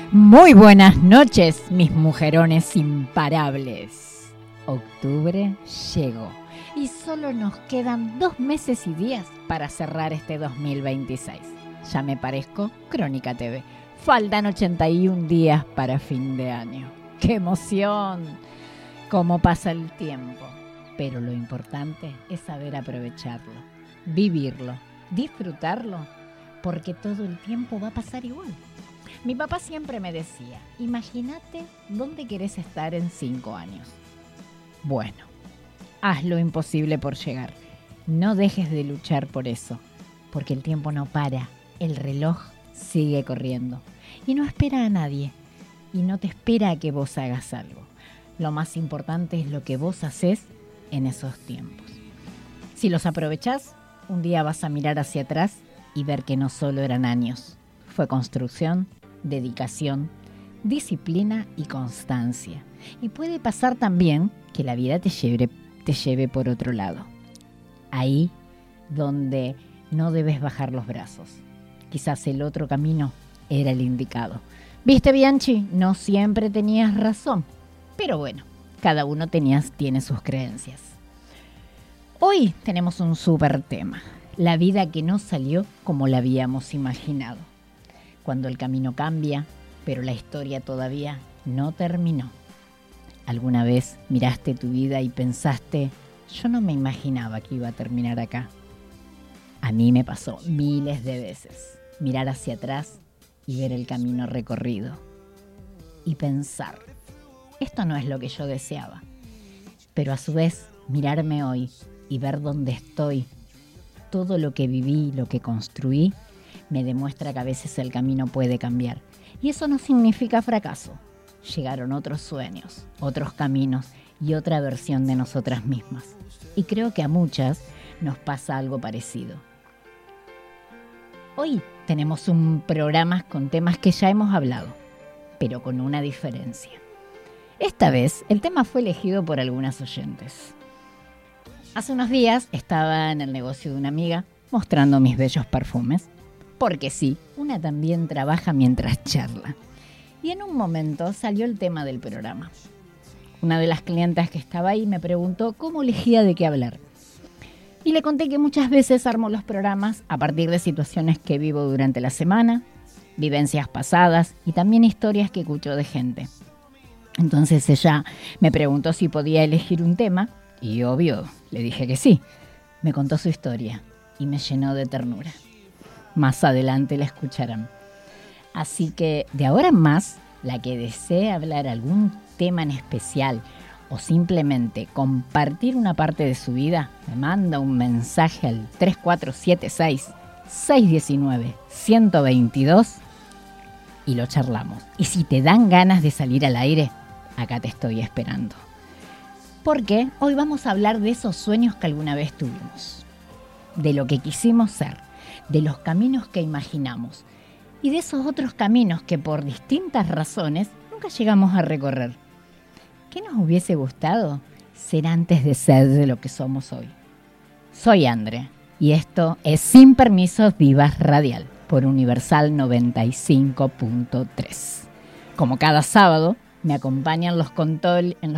Muy buenas noches, mis mujerones imparables. Octubre llegó y solo nos quedan 2 meses y días para cerrar este 2026. Ya me parezco Crónica TV. Faltan 81 días para fin de año. ¡Qué emoción! Cómo pasa el tiempo. Pero lo importante es saber aprovecharlo, vivirlo, disfrutarlo, porque todo el tiempo va a pasar igual. Mi papá siempre me decía, imagínate dónde querés estar en 5 años. Bueno, haz lo imposible por llegar. No dejes de luchar por eso, porque el tiempo no para, el reloj sigue corriendo y no espera a nadie y no te espera a que vos hagas algo. Lo más importante es lo que vos haces en esos tiempos. Si los aprovechás, un día vas a mirar hacia atrás y ver que no solo eran años, fue construcción, dedicación, disciplina y constancia. Y puede pasar también que la vida te lleve por otro lado. Ahí donde no debes bajar los brazos. Quizás el otro camino era el indicado. ¿Viste, Bianchi? No siempre tenías razón. Pero bueno, cada uno tiene sus creencias. Hoy tenemos un súper tema. La vida que no salió como la habíamos imaginado. Cuando el camino cambia, pero la historia todavía no terminó. ¿Alguna vez miraste tu vida y pensaste, yo no me imaginaba que iba a terminar acá? A mí me pasó miles de veces. Mirar hacia atrás y ver el camino recorrido. Y pensar, esto no es lo que yo deseaba. Pero a su vez, mirarme hoy y ver dónde estoy, todo lo que viví, lo que construí, me demuestra que a veces el camino puede cambiar. Y eso no significa fracaso. Llegaron otros sueños, otros caminos y otra versión de nosotras mismas. Y creo que a muchas nos pasa algo parecido. Hoy tenemos un programa con temas que ya hemos hablado, pero con una diferencia. Esta vez el tema fue elegido por algunas oyentes. Hace unos días estaba en el negocio de una amiga mostrando mis bellos perfumes. Porque sí, una también trabaja mientras charla. Y en un momento salió el tema del programa. Una de las clientas que estaba ahí me preguntó cómo elegía de qué hablar. Y le conté que muchas veces armo los programas a partir de situaciones que vivo durante la semana, vivencias pasadas y también historias que escucho de gente. Entonces ella me preguntó si podía elegir un tema y obvio, le dije que sí. Me contó su historia y me llenó de ternura. Más adelante la escucharán. Así que de ahora en más, la que desee hablar algún tema en especial o simplemente compartir una parte de su vida, me manda un mensaje al 3476-619-122 y lo charlamos. Y si te dan ganas de salir al aire, acá te estoy esperando. Porque hoy vamos a hablar de esos sueños que alguna vez tuvimos, de lo que quisimos ser, de los caminos que imaginamos y de esos otros caminos que por distintas razones nunca llegamos a recorrer. ¿Qué nos hubiese gustado ser antes de ser de lo que somos hoy? Soy Andre y esto es Sin Permisos Vivas Radial por Universal 95.3. Como cada sábado me acompañan en los